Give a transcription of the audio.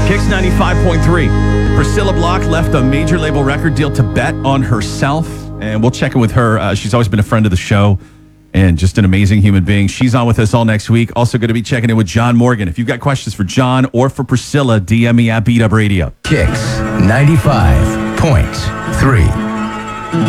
Kicks 95.3. Priscilla Block left a major label record deal to bet on herself, and we'll check in with her. She's always been a friend of the show and just an amazing human being. She's on with us all next week. Also going to be checking in with John Morgan. If you've got questions for John or for Priscilla, DM me at Beat Up Radio. Kicks 95.3.